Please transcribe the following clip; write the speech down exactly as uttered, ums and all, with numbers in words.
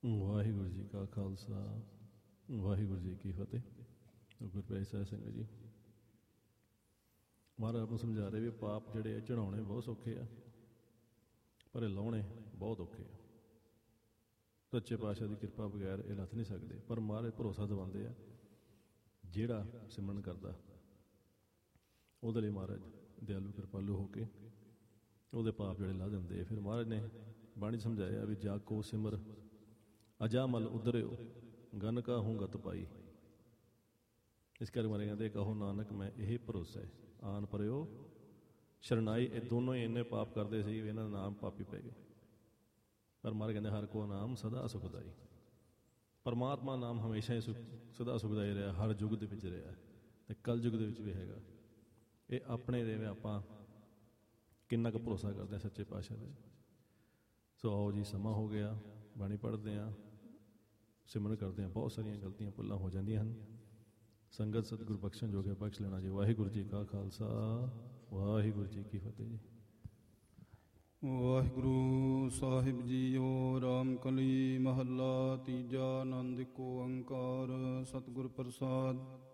ਵਾਹਿਗੁਰੂ ਜੀ ਕਾ ਖਾਲਸਾ, ਵਾਹਿਗੁਰੂ ਜੀ ਕੀ ਫਤਿਹ। ਗੁਰਪ੍ਰੀਤ ਸਾਹਿਬ ਸਿੰਘ ਜੀ ਮਹਾਰਾਜ ਨੂੰ ਸਮਝਾ ਰਹੇ ਵੀ ਪਾਪ ਜਿਹੜੇ ਆ ਚੜਾਉਣੇ ਬਹੁਤ ਸੌਖੇ ਆ, ਪਰ ਇਹ ਲਾਉਣੇ ਬਹੁਤ ਔਖੇ ਆ। ਸੱਚੇ ਪਾਤਸ਼ਾਹ ਦੀ ਕਿਰਪਾ ਬਗੈਰ ਇਹ ਲੱਥ ਨਹੀਂ ਸਕਦੇ, ਪਰ ਮਹਾਰਾਜ ਭਰੋਸਾ ਦਿਵਾਉਂਦੇ ਆ ਜਿਹੜਾ ਸਿਮਰਨ ਕਰਦਾ ਉਹਦੇ ਲਈ ਮਹਾਰਾਜ ਦਿਆਲੂ ਕਿਰਪਾਲੂ ਹੋ ਕੇ ਉਹਦੇ ਪਾਪ ਜਿਹੜੇ ਲਾ ਦਿੰਦੇ। ਫਿਰ ਮਹਾਰਾਜ ਨੇ ਬਾਣੀ ਸਮਝਾਇਆ ਵੀ ਜਾ ਕੋ ਸਿਮਰ ਅਜਾ ਮਲ ਉਧਰਿਓ ਗਨ ਕਾ ਹੂੰ ਗਤ ਪਾਈ। ਇਸ ਕਰਕੇ ਮਾਰੇ ਕਹਿੰਦੇ ਕਹੋ ਨਾਨਕ ਮੈਂ ਇਹ ਭਰੋਸਾ ਹੈ ਆਨ ਪਰਿਓ ਸ਼ਰਨਾਈ। ਇਹ ਦੋਨੋਂ ਹੀ ਇੰਨੇ ਪਾਪ ਕਰਦੇ ਸੀ ਵੀ ਇਹਨਾਂ ਦਾ ਨਾਮ ਪਾਪੀ ਪੈ ਗਏ। ਪਰ ਮਹਾਰਾਜ ਕਹਿੰਦੇ ਹਰ ਕੋ ਨਾਮ ਸਦਾ ਸੁਖਦਾਈ। ਪਰਮਾਤਮਾ ਨਾਮ ਹਮੇਸ਼ਾ ਹੀ ਸੁਖ ਸਦਾ ਸੁਖਦਾਈ ਰਿਹਾ, ਹਰ ਯੁੱਗ ਦੇ ਵਿੱਚ ਰਿਹਾ ਅਤੇ ਕਲ ਯੁੱਗ ਦੇ ਵਿੱਚ ਵੀ ਹੈਗਾ। ਇਹ ਆਪਣੇ ਦੇ ਆਪਾਂ ਕਿੰਨਾ ਕੁ ਭਰੋਸਾ ਕਰਦੇ ਹਾਂ ਸੱਚੇ ਪਾਤਸ਼ਾਹ ਦੇ। ਸੋ ਆਓ ਜੀ, ਸਮਾਂ ਹੋ ਗਿਆ, ਬਾਣੀ ਪੜ੍ਹਦੇ ਹਾਂ, ਸਿਮਰਨ ਕਰਦੇ ਹਾਂ। ਬਹੁਤ ਸਾਰੀਆਂ ਗਲਤੀਆਂ ਭੁੱਲਾਂ ਹੋ ਜਾਂਦੀਆਂ ਹਨ। ਸੰਗਤ ਸਤਿਗੁਰ ਬਖਸ਼ਣ ਜੋਗੇ ਬਖਸ਼ ਲੈਣਾ ਜੀ। ਵਾਹਿਗੁਰੂ ਜੀ ਕਾ ਖਾਲਸਾ, ਵਾਹਿਗੁਰੂ ਜੀ ਕੀ ਫਤਿਹ ਜੀ। ਵਾਹਿਗੁਰੂ ਸਾਹਿਬ ਜੀਓ। ਰਾਮ ਕਲੀ ਮਹੱਲਾ ਤੀਜਾ। ਆਨੰਦ ਏਕ ਓੰਕਾਰ ਸਤਿਗੁਰ ਪ੍ਰਸਾਦ।